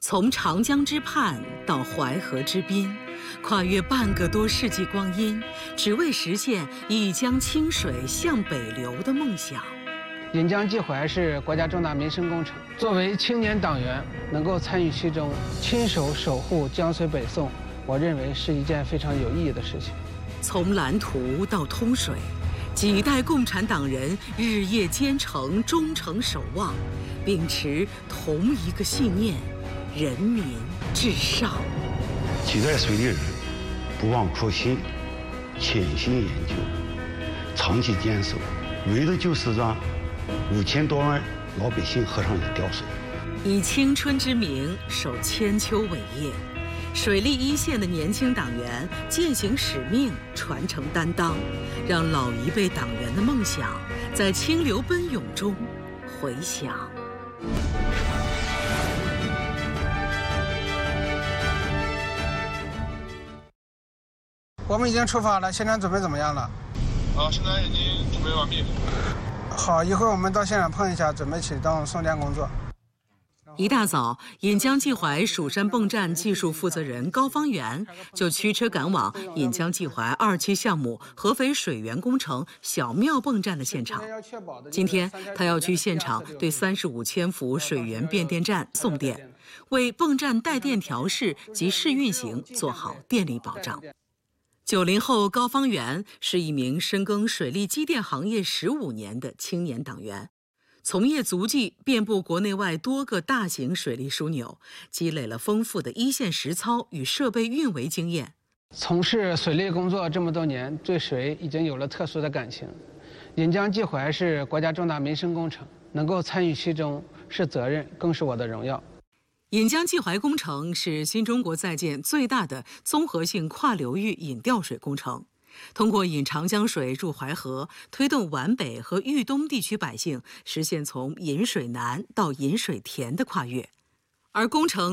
从长江之畔到淮河之滨，跨越半个多世纪光阴，只为实现一江清水向北流的梦想。 引江济淮是国家重大民生工程，作为青年党员，能够参与其中，亲手守护江水北送，我认为是一件非常有意义的事情。 从蓝图到通水，几代共产党人日夜兼程，忠诚守望，秉持同一个信念：人民至上。 几代水利人不忘初心，潜心研究，长期坚守，为的就是让5000多万老百姓喝上一吊水。 以青春之名守千秋伟业，水利一线的年轻党员践行使命，传承担当，让老一辈党员的梦想在清流奔涌中回响。 我们已经出发了，现场准备怎么样了？ 现在已经准备完毕。 好，一会儿我们到现场碰一下，准备启动送电工作。 一大早，引江济淮蜀山泵站技术负责人高方元就驱车赶往引江济淮2期项目合肥水源工程小庙泵站的现场。今天，他要去现场对35千伏水源变电站送电，为泵站带电调试及试运行做好电力保障。90后高方元是一名深耕水利机电行业15年的青年党员，从业足迹遍布国内外多个大型水利枢纽，积累了丰富的一线实操与设备运维经验。 从事水利工作这么多年，对水已经有了特殊的感情。引江济淮是国家重大民生工程，能够参与其中是责任，更是我的荣耀。 引江济淮工程是新中国在建最大的综合性跨流域引调水工程，通过引长江水入淮河，推动皖北和豫东地区百姓实现从引水南到引水田的跨越，而工程